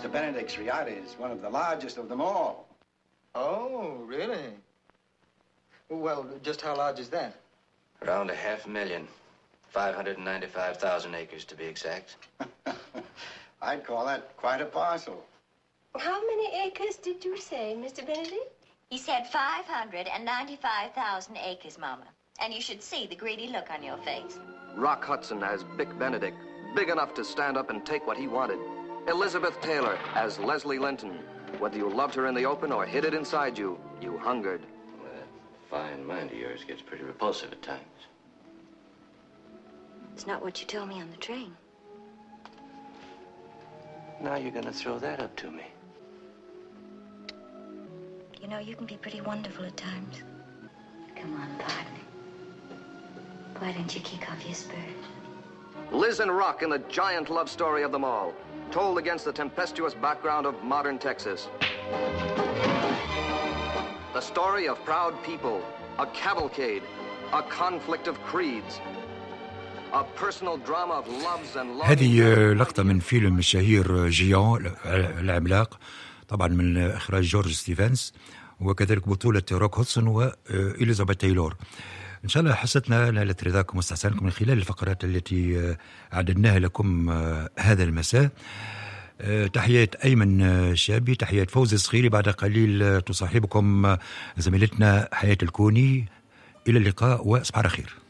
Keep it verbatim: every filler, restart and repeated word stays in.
Mister Benedict's riata is one of the largest of them all. Oh, really? Well, just how large is that? Around a half million. five hundred ninety-five thousand acres, to be exact. I'd call that quite a parcel. How many acres did you say, Mister Benedict? He said five hundred ninety-five thousand acres, Mama. And you should see the greedy look on your face. Rock Hudson as Bick Benedict, big enough to stand up and take what he wanted. Elizabeth Taylor as Leslie Linton. Whether you loved her in the open or hid it inside you, you hungered. Well, that fine mind of yours gets pretty repulsive at times. It's not what you told me on the train. Now you're gonna throw that up to me. You know, you can be pretty wonderful at times. Come on, partner. Why don't you kick off your spurs? Liz and Rock in the giant love story of them all, told against the tempestuous background of modern Texas. The story of proud people, a cavalcade, a conflict of creeds, a personal drama of loves and loves. هذه لقطة من فيلم الشهير جيان العملاق، طبعا من إخراج جورج ستيفنز، وكذلك بطولة روك هودسون وإليزابيث تايلور. إن شاء الله حستنا نالت رضاكم واستحسانكم من خلال الفقرات التي أعددناها لكم هذا المساء. تحيات أيمن شابي، تحيات فوزي صغيري. بعد قليل تصاحبكم زميلتنا حياة الكوني. إلى اللقاء وصباح الخير.